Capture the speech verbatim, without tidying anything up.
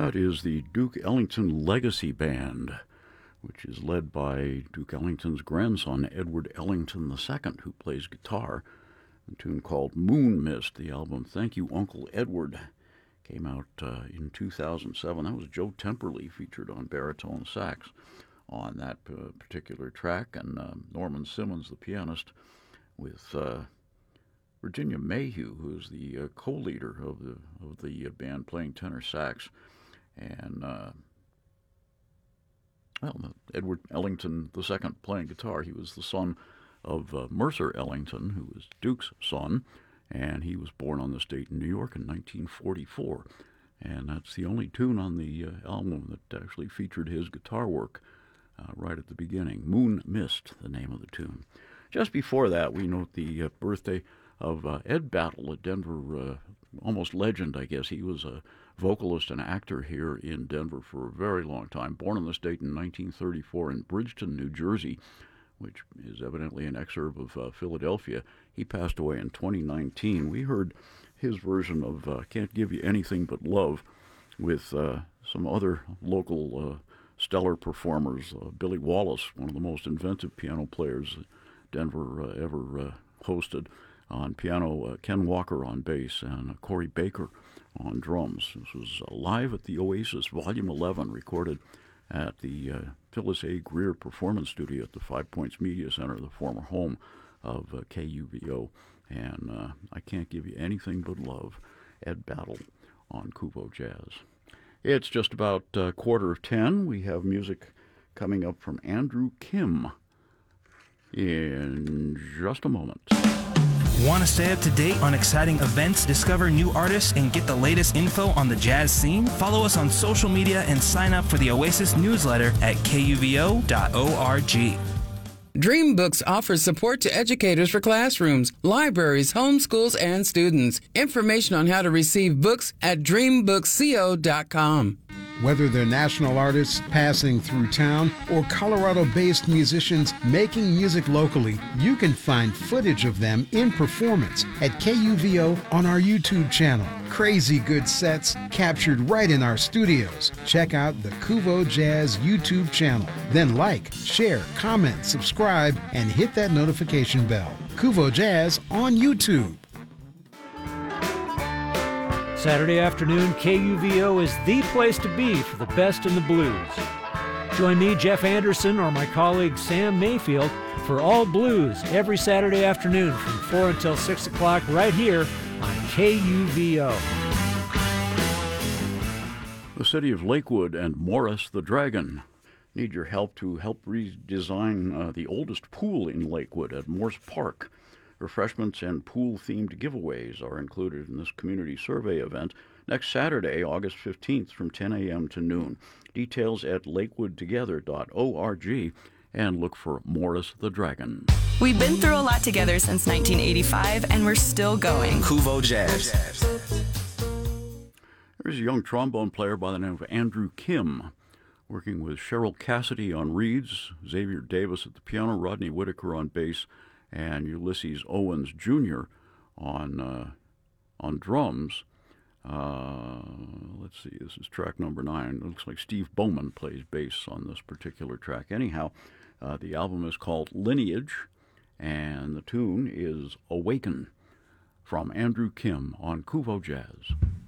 That is the Duke Ellington Legacy Band, which is led by Duke Ellington's grandson, Edward Ellington the Second, who plays guitar. A tune called Moon Mist. The album Thank You, Uncle Edward came out uh, in two thousand seven. That was Joe Temperley featured on baritone sax on that uh, particular track, and uh, Norman Simmons, the pianist, with uh, Virginia Mayhew, who's the uh, co-leader of the of the uh, band, playing tenor sax, and uh, well, Edward Ellington the Second playing guitar. He was the son of uh, Mercer Ellington, who was Duke's son, and he was born on this date in New York in nineteen forty-four. And that's the only tune on the uh, album that actually featured his guitar work uh, right at the beginning. Moon Mist, the name of the tune. Just before that, we note the uh, birthday of uh, Ed Battle, a Denver uh, almost legend, I guess. He was a vocalist and actor here in Denver for a very long time. Born on this date in nineteen thirty-four in Bridgeton, New Jersey, which is evidently an exurb of uh, Philadelphia. He passed away in twenty nineteen. We heard his version of uh, Can't Give You Anything But Love with uh, some other local uh, stellar performers. Uh, Billy Wallace, one of the most inventive piano players Denver uh, ever uh, hosted. On piano, uh, Ken Walker on bass, and uh, Corey Baker on drums. This was uh, live at the Oasis, Volume eleven, recorded at the uh, Phyllis A. Greer Performance Studio at the Five Points Media Center, the former home of uh, K U V O. And uh, I Can't Give You Anything But Love, Ed Battle on Kuvo Jazz. It's just about uh, quarter of ten. We have music coming up from Andrew Kim in just a moment. Want to stay up to date on exciting events, discover new artists, and get the latest info on the jazz scene? Follow us on social media and sign up for the Oasis newsletter at K U V O dot org. DreamBooks offers support to educators for classrooms, libraries, homeschools, and students. Information on how to receive books at dream books co dot com. Whether they're national artists passing through town or Colorado-based musicians making music locally, you can find footage of them in performance at K U V O on our YouTube channel. Crazy good sets captured right in our studios. Check out the Kuvo Jazz YouTube channel. Then like, share, comment, subscribe, and hit that notification bell. Kuvo Jazz on YouTube. Saturday afternoon, K U V O is the place to be for the best in the blues. Join me, Jeff Anderson, or my colleague Sam Mayfield for All Blues every Saturday afternoon from four until six o'clock right here on K U V O. The city of Lakewood and Morris the Dragon need your help to help redesign uh, the oldest pool in Lakewood at Morse Park. Refreshments and pool-themed giveaways are included in this community survey event next Saturday, August fifteenth, from ten a.m. to noon. Details at lakewood together dot org, and look for Morris the Dragon. We've been through a lot together since nineteen eighty-five, and we're still going. Kuvo Jazz. There's a young trombone player by the name of Andrew Kim, working with Cheryl Cassidy on reeds, Xavier Davis at the piano, Rodney Whitaker on bass, and Ulysses Owens Junior on uh, on drums. Uh, let's see, this is track number nine. It looks like Steve Bowman plays bass on this particular track. Anyhow, uh, the album is called Lineage, and the tune is Awaken from Andrew Kim on Kuvo Jazz.